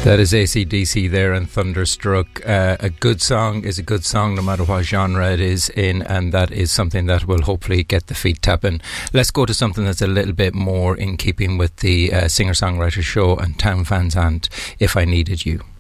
That is AC/DC there and Thunderstruck. A good song is a good song no matter what genre it is in, and that is something that will hopefully get the feet tapping. Let's go to something that's a little bit more in keeping with the singer-songwriter show and Town Van Zandt, If I Needed You.